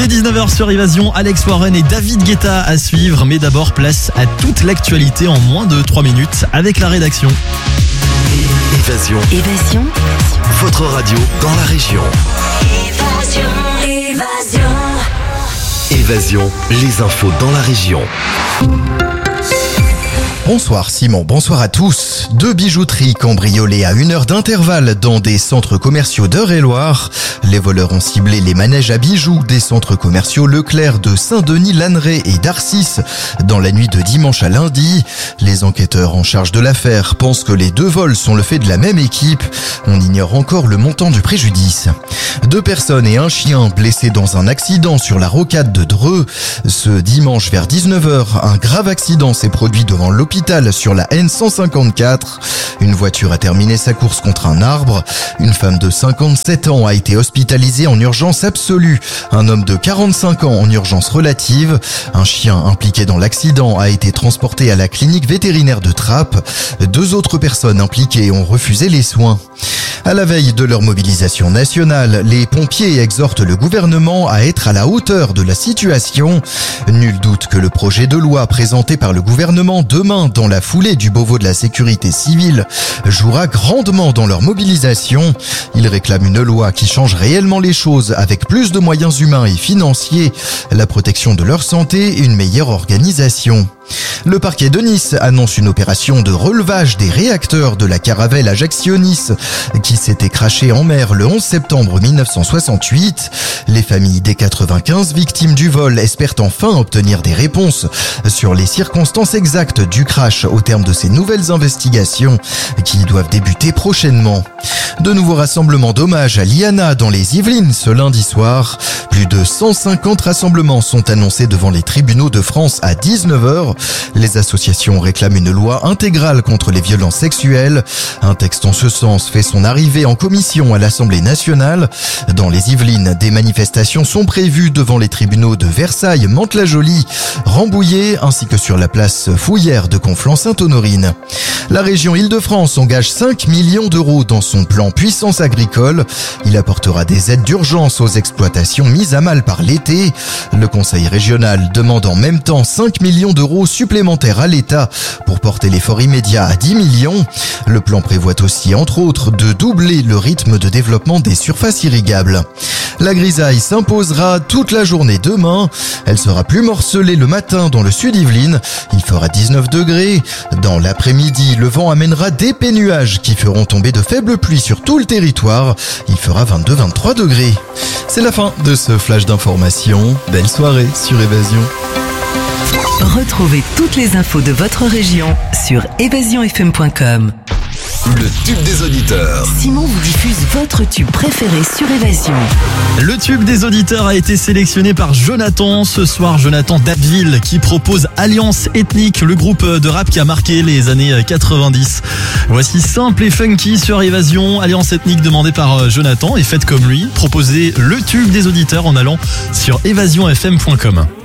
Il est 19h sur Évasion, Alex Warren et David Guetta à suivre. Mais d'abord, place à toute l'actualité en moins de 3 minutes avec la rédaction. Évasion. Votre radio dans la région. Évasion, les infos dans la région. Bonsoir Simon, bonsoir à tous. 2 bijouteries cambriolées à 1 heure d'intervalle dans des centres commerciaux d'Eure-et-Loir. Les voleurs ont ciblé les manèges à bijoux des centres commerciaux Leclerc de Saint-Denis-Lanneray et d'Arcis dans la nuit de dimanche à lundi. Les enquêteurs en charge de l'affaire pensent que les 2 vols sont le fait de la même équipe. On ignore encore le montant du préjudice. 2 personnes et un chien blessés dans un accident sur la rocade de Dreux. Ce dimanche vers 19h, un grave accident s'est produit devant l'hôpital sur la N154. Une voiture a terminé sa course contre un arbre. Une femme de 57 ans a été hospitalisée en urgence absolue. Un homme de 45 ans en urgence relative. Un chien impliqué dans l'accident a été transporté à la clinique vétérinaire de Trappes. 2 autres personnes impliquées ont refusé les soins. À la veille de leur mobilisation nationale, les pompiers exhortent le gouvernement à être à la hauteur de la situation. Nul doute que le projet de loi présenté par le gouvernement demain dans la foulée du Beauvau de la sécurité civile jouera grandement dans leur mobilisation. Ils réclament une loi qui change réellement les choses avec plus de moyens humains et financiers, la protection de leur santé et une meilleure organisation. Le parquet de Nice annonce une opération de relevage des réacteurs de la Caravelle Ajaccio-Nice qui s'était crashée en mer le 11 septembre 1968. Les familles des 95 victimes du vol espèrent enfin obtenir des réponses sur les circonstances exactes du crash au terme de ces nouvelles investigations qui doivent débuter prochainement. De nouveaux rassemblements d'hommage à Liana dans les Yvelines ce lundi soir. Plus de 150 rassemblements sont annoncés devant les tribunaux de France à 19h. Les associations réclament une loi intégrale contre les violences sexuelles. Un texte en ce sens fait son arrivée en commission à l'Assemblée nationale. Dans les Yvelines, des manifestations sont prévues devant les tribunaux de Versailles, Mantes-la-Jolie, Rambouillet ainsi que sur la place Fouillère de Conflans-Sainte-Honorine. La région Île-de-France engage 5 millions d'euros dans son plan Puissance agricole. Il apportera des aides d'urgence aux exploitations mises à mal par l'été. Le conseil régional demande en même temps 5 millions d'euros supplémentaires à l'État pour porter l'effort immédiat à 10 millions. Le plan prévoit aussi, entre autres, de doubler le rythme de développement des surfaces irrigables. La grisaille s'imposera toute la journée demain. Elle sera plus morcelée le matin dans le sud Yvelines. Il fera 19 degrés. Dans l'après-midi, le vent amènera d'épais nuages qui feront tomber de faibles pluies sur tout le territoire. Il fera 22-23 degrés. C'est la fin de ce flash d'information. Belle soirée sur Évasion. Retrouvez toutes les infos de votre région sur évasionfm.com. Le tube des auditeurs. Simon vous diffuse votre tube préféré sur Évasion. Le tube des auditeurs a été sélectionné par Jonathan. Ce soir, Jonathan d'Abbeville qui propose Alliance Ethnique, le groupe de rap qui a marqué les années 90. Voici simple et funky sur Évasion. Alliance Ethnique demandée par Jonathan et faites comme lui. Proposez le tube des auditeurs en allant sur évasionfm.com.